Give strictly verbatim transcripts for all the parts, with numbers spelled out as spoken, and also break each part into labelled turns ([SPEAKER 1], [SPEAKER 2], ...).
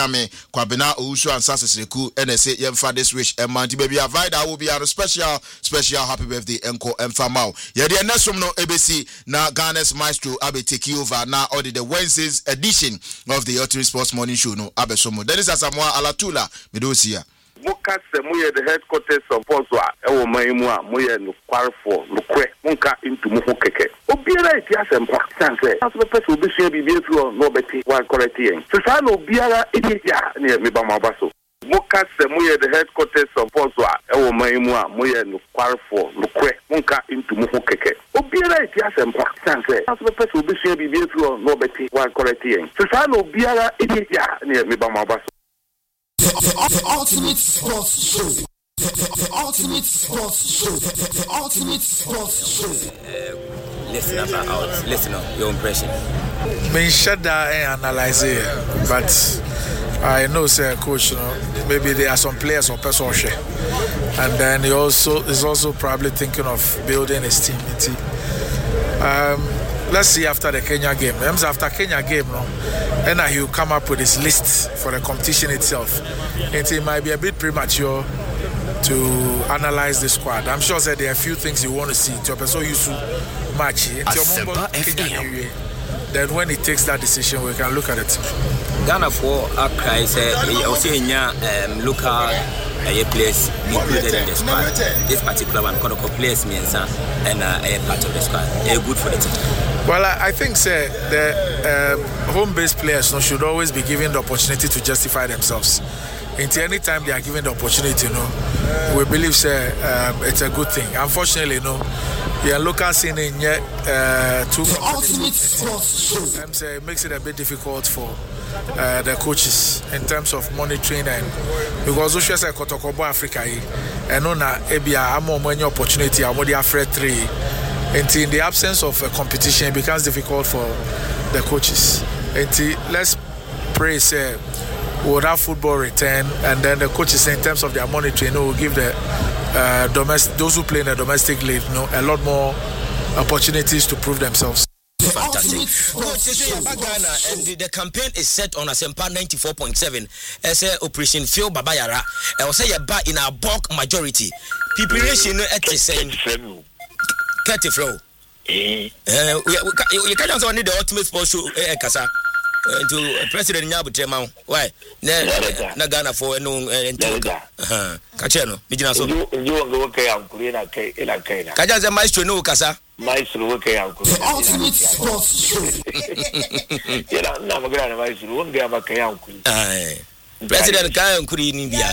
[SPEAKER 1] Nyame Kwabena Owusu and Sasseku and I say Yemfa this wish and Manti baby Avida will be a special special happy birthday Enko Mfamao. Yadi Nesum no A B C na Ghana's Maestro Abe take over now or the Wednesday's edition of the Ultimate Sports Morning Show no Abe Somo. Dennis Asamoah Alatula Medosia.
[SPEAKER 2] Muka se muye the headquarters of Pozwa, ewo maimua, muye no kwarfo, no kwe, munka into muhu keke. Obiara iti asempa, sanse. Aso pe peso bi share bibi etu no beti wa correct yen. Se sa no obiara iti ya ne me ba mabaso. Muka se muye the headquarters of Pozwa, ewo maimua, muye no kwarfo, no kwe, munka into muhu keke. Obiara iti asempa, sanse. Aso pe peso bi share bibi etu no beti wa correct yen. Se sa no obiara iti ya ne me ba mabaso.
[SPEAKER 3] The, the, the ultimate sports show. The, the, the ultimate sports show. The, the ultimate sports show.
[SPEAKER 4] Uh, listen about listen up your impression.
[SPEAKER 5] Me shut down and analyze it, but I know, say, coach, you know, maybe there are some players or person share, and then he also is also probably thinking of building his team. Um, let's see after the Kenya game. After Kenya game, no, and he will come up with his list for the competition itself. And it might be a bit premature to analyze the squad. I'm sure that there are a few things you want to see. So you should match it. Then when he takes that decision, we can look at it.
[SPEAKER 4] Ghana for Accra is also in your local players included in the squad. This particular one, Kodoko players means and a part of the squad. They're good for the team.
[SPEAKER 5] Well, I, I think say, the um, home-based players no, should always be given the opportunity to justify themselves. Until any time they are given the opportunity, you know, we believe say, um, it's a good thing. Unfortunately, you know, your local scene in yet uh, too competitive. It makes it a bit difficult for uh, the coaches in terms of monitoring and because we say Kotokobo Africa and on a ebia amo many opportunity amodi afre three. And in the absence of a competition, it becomes difficult for the coaches. And let's pray, say, will that football return, and then the coaches, in terms of their monitoring, you know, will give the uh, domestic, those who play in the domestic league, you know, a lot more opportunities to prove themselves.
[SPEAKER 4] Fantastic. And the, the campaign is set on Asempa ninety-four point seven as a Operation Phil Babayara. I will say about in our bulk majority. Preparation at the same. Catty flow. Eh, you can't also need the ultimate sports show, eh, Kasa. To President Nyabutrema. Why? Na Ghana for no and uh Kacheno, Mijinaso. You go okay, Uncle Ina Kena. Kaja's a maestro, no Kasa. Maestro, okay, Uncle.
[SPEAKER 3] The ultimate sports show.
[SPEAKER 4] You know, no, Grand Maestro, won't be a Maca Uncle. Aye. President Kayan Kuri in India.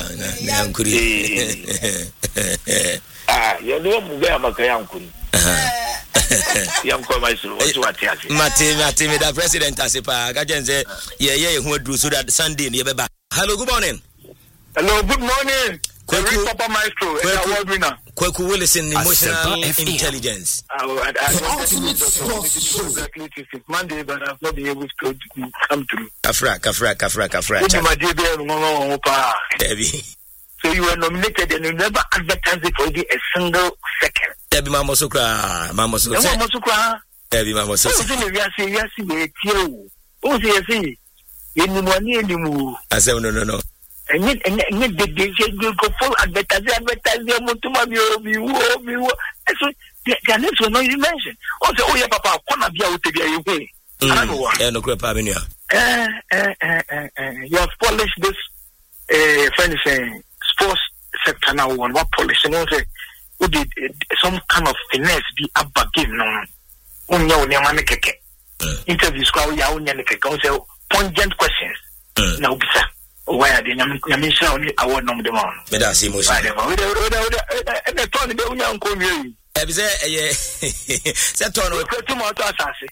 [SPEAKER 4] Ah, you know, Maca Uncle. Young Maestro, what's what Mati, Mati, the president, as a pa, Gajenze, yeah, yeah, who do so that Sunday, Yabeba. Hello, good morning.
[SPEAKER 2] Hello, good morning. Kwaku Papa Maestro, award winner.
[SPEAKER 4] Kwaku Willison, emotional intelligence.
[SPEAKER 2] I was Monday, but I've not been able to come through.
[SPEAKER 4] Kafra, Kafra, Kafra, Kafra.
[SPEAKER 2] So you were nominated and you never advertised it for even a single second.
[SPEAKER 4] Debbie Mama Sukra, Mama Sukra,
[SPEAKER 2] Mama Sukra,
[SPEAKER 4] Debbie Mama
[SPEAKER 2] Sukra. Yes, yes, yes, oh, yes, yes. You money anymore. I said, no, no, no. And yet, and yet, they go full advertising, advertising, Mutuma, you will be. So, their names were not even mentioned. Also, oh, yeah, Papa, come up here with the I don't know what.
[SPEAKER 4] No crap, I mean,
[SPEAKER 2] yeah. You have polished this, uh, friend saying, sports sector now, one what polish, and also, who did some kind of finesse be up again, no. Unya unya manekeke. Interviews kwa unya unya nekeke. Also, pungent questions. Now, bisa. Why are they mention only award nom de mon?
[SPEAKER 4] Meda si mo.
[SPEAKER 2] Right, we we we the turn the unya unko mi.
[SPEAKER 4] E bi say eh say turn we
[SPEAKER 2] put more to asase.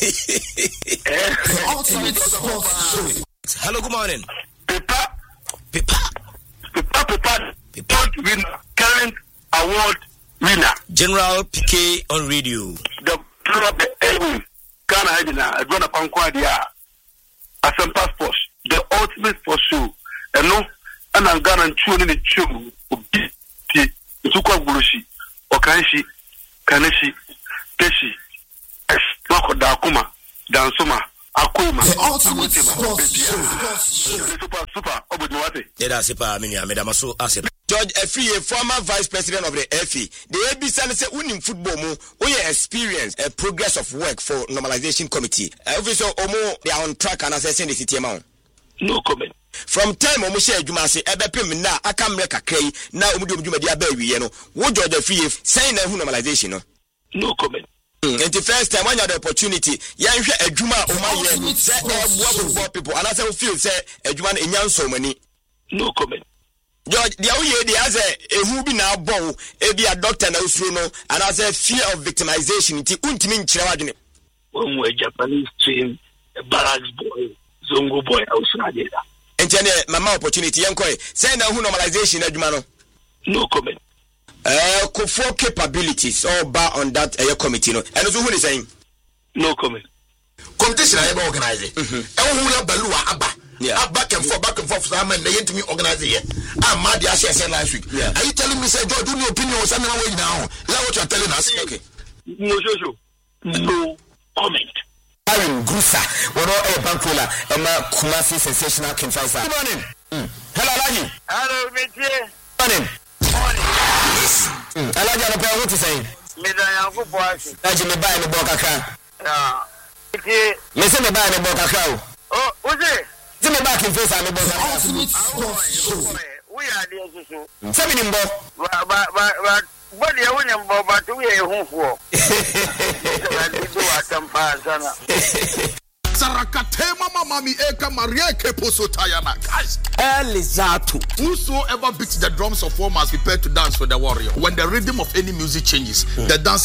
[SPEAKER 4] Hello, good morning.
[SPEAKER 2] Pepa.
[SPEAKER 4] Pepa.
[SPEAKER 2] Pepa Pepa. Pepa winner. Current award winner.
[SPEAKER 4] General P K on radio.
[SPEAKER 2] The club the Ghana Hajina, I gonna conquer the Asempa Sports. The ultimate for show. And no, and I'm gonna tune in the tune. The Tukwa Burushi, Okanshi, Kaneshi, Teshi, Nako Dakuma, Dansuma, Akuma.
[SPEAKER 3] The ultimate sports show.
[SPEAKER 2] Super, super. Obudwate.
[SPEAKER 4] Deda sepa mini ameda maso ase.
[SPEAKER 6] George Efie, former vice president of the F I, the A B C say winning football mo, we experience a progress of work for normalization committee. Obviously, omo they are on track and assessing the city amount.
[SPEAKER 2] No comment.
[SPEAKER 6] From time omo share adwuma se ebepem na aka mre kakrai na omo de adwuma dia ba wiye no. Wo George Efie say na hu normalization no.
[SPEAKER 2] No comment.
[SPEAKER 6] Mm. And the first time when you had the opportunity, you have a juma or my say football people, and as I feel say a juma in young so many.
[SPEAKER 2] No comment.
[SPEAKER 6] George, the only idea as a who be now bow, a be a doctor no no, and as a fear of victimization, it won't mean children.
[SPEAKER 2] When we're Japanese team, a barracks boy, Zongo boy, outside.
[SPEAKER 6] And then mama opportunity, young boy, say now who normalization, Edmano.
[SPEAKER 2] No comment.
[SPEAKER 6] Uh, for capabilities all bar on that uh, committee, no, and so who is saying
[SPEAKER 2] no comment.
[SPEAKER 3] Competition I ever organize it. Ehun Balua Abba.
[SPEAKER 6] Yeah.
[SPEAKER 3] Back and forth, back and forth. I'm an to me organize it. I'm mad. I said last week.
[SPEAKER 6] Yeah.
[SPEAKER 3] Are you telling me, say, George, do your opinion or something away now? Is that what you're telling us?
[SPEAKER 6] Okay.
[SPEAKER 2] No, no, no comment.
[SPEAKER 4] Aaron Gusa, one of a bankola, Emma Kumasi sensational Kinfasa. Good morning. Mm. Hello, Alaji.
[SPEAKER 2] Hello, Métier.
[SPEAKER 4] Morning.
[SPEAKER 2] Morning.
[SPEAKER 4] Mm. Alaji, I don't know what to say.
[SPEAKER 2] Medayangu Boasi.
[SPEAKER 4] Alaji, me buy the Bokaka.
[SPEAKER 2] Yeah. Métier.
[SPEAKER 4] Me say me buy the Bokaka.
[SPEAKER 2] Oh, who's it?
[SPEAKER 4] See me back in face and me Bokaka.
[SPEAKER 3] Ultimate sports show.
[SPEAKER 2] We are there, so.
[SPEAKER 4] Say me nimbo.
[SPEAKER 2] But, but, but, but, you wouldn't, but we are home for.
[SPEAKER 1] Sarakatema mami eka Maria Keposo Tayana. Guys,
[SPEAKER 4] Elizato.
[SPEAKER 1] whosoever beats the drums of war must prepare to dance for the warrior. When the rhythm of any music changes, the dance